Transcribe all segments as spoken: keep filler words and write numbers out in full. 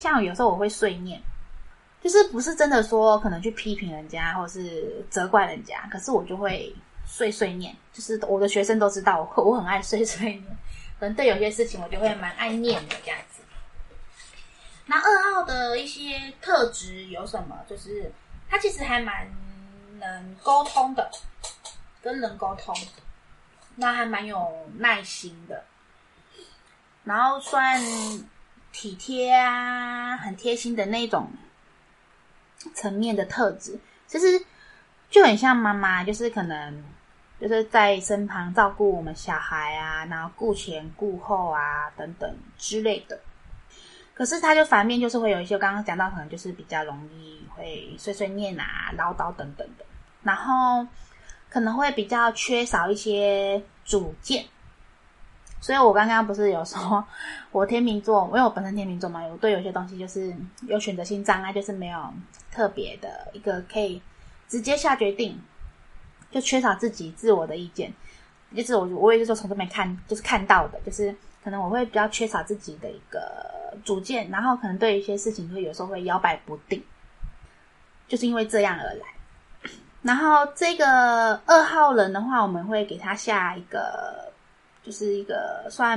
像有时候我会碎念，就是不是真的说可能去批评人家或是责怪人家，可是我就会碎碎念，就是我的学生都知道我我很爱碎碎念，可能对有些事情我就会蛮爱念的这样子。那二号的一些特质有什么？就是他其实还蛮能沟通的，跟人沟通，那还蛮有耐心的，然后算体贴啊，很贴心的那种层面的特质，其实就很像妈妈，就是可能就是在身旁照顾我们小孩啊，然后顾前顾后啊等等之类的。可是他就反面就是会有一些刚刚讲到可能就是比较容易会碎碎念啊，唠叨等等的，然后可能会比较缺少一些主见。所以我刚刚不是有说我天秤座，因为我本身天秤座嘛，我对有些东西就是有选择性障碍，就是没有特别的一个可以直接下决定，就缺少自己自我的意见。就是我我也是从这边看就是看到的，就是可能我会比较缺少自己的一个主见，然后可能对一些事情会有时候会摇摆不定，就是因为这样而来。然后这个二号人的话，我们会给他下一个就是一个算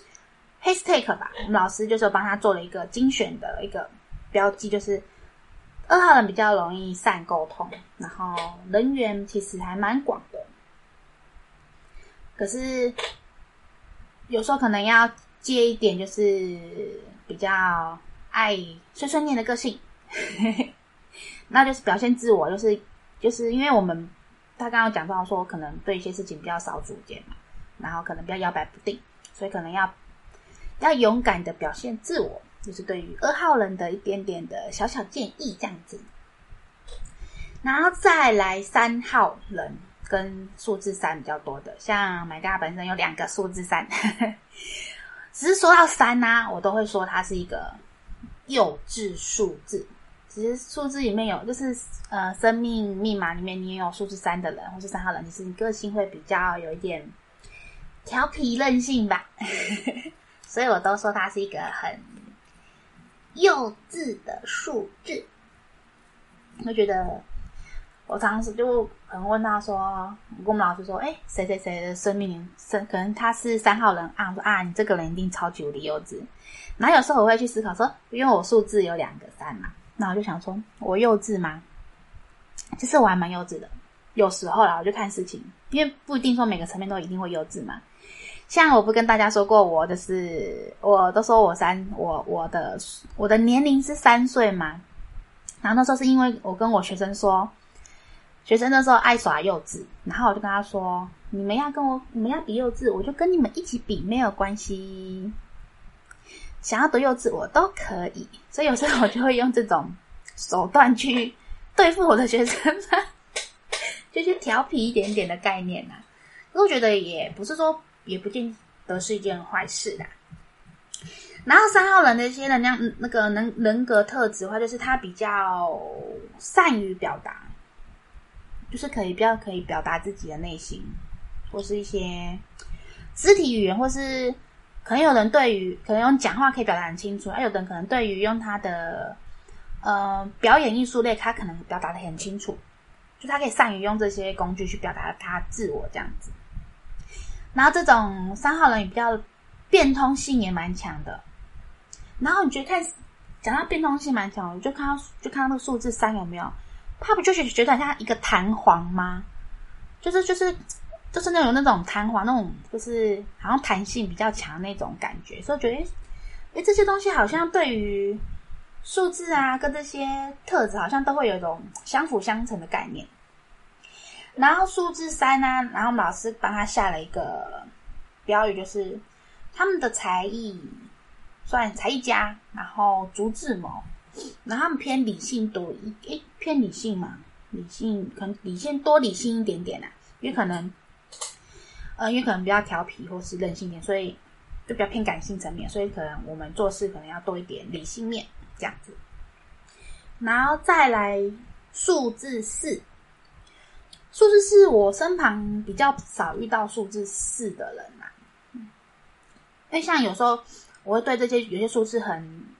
hashtag 吧，我们老师就是帮他做了一个精选的一个标记，就是二号人比较容易善沟通，然后人缘其实还蛮广的，可是有时候可能要借一点就是比较爱碎碎念的个性那就是表现自我，就是就是因为我们他刚刚讲到说可能对一些事情比较少主见嘛，然后可能比较摇摆不定，所以可能要要勇敢的表现自我，就是对于二号人的一点点的小小建议这样子。然后再来三号人跟数字三比较多的，像 My God 本身有两个数字三只是说到三啊，我都会说它是一个幼稚数字。其实数字里面有就是呃生命密码里面你也有数字三的人或是三号人，其实你个性会比较有一点调皮任性吧所以我都说它是一个很幼稚的数字。我觉得我常常就可能问他说，我跟我们老师说，哎，谁谁谁的生命生可能他是三号人啊，我说啊，你这个人一定超级无敌幼稚。然后有时候我会去思考说，因为我数字有两个三嘛，那我就想说，我幼稚吗？其实我还蛮幼稚的，有时候啦，我就看事情，因为不一定说每个层面都一定会幼稚嘛。像我不跟大家说过，我就是我都说我三，我我的我的年龄是三岁嘛。然后那时候是因为我跟我学生说，学生那时候爱耍幼稚，然后我就跟他说，你们要跟我，你们要比幼稚，我就跟你们一起比，没有关系。想要多幼稚我都可以，所以有时候我就会用这种手段去对付我的学生就去调皮一点点的概念啊。我觉得也不是说也不见得是一件坏事啦。然后三号人的一些能量那个人人格特质的话，就是他比较善于表达，就是可以比较可以表达自己的内心，或是一些肢体语言，或是可能有人对于可能用讲话可以表达很清楚，还有人可能对于用他的呃表演艺术类，他可能表达的很清楚，就他可以善于用这些工具去表达他自我这样子。然后这种三号人也比较变通性也蛮强的。然后你觉得看讲到变通性蛮强，我就看到就看到那个数字三有没有？他不就是觉得很像一个弹簧吗？就是就是就是那种那种弹簧那种，就是好像弹性比较强的那种感觉，所以我觉得诶这些东西好像对于数字啊跟这些特质好像都会有一种相辅相成的概念。然后数字三啊，然后我们老师帮他下了一个标语，就是他们的才艺算才艺家，然后足智谋，然后他们偏理性多一诶偏理性嘛，理性可能理性多理性一点点啊，因为可能呃因为可能比较调皮或是任性一点，所以就比较偏感性层面，所以可能我们做事可能要多一点理性面这样子。然后再来数字四，数字四我身旁比较少遇到数字四的人啊，因为像有时候我会对这些有些数字很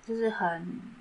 就是很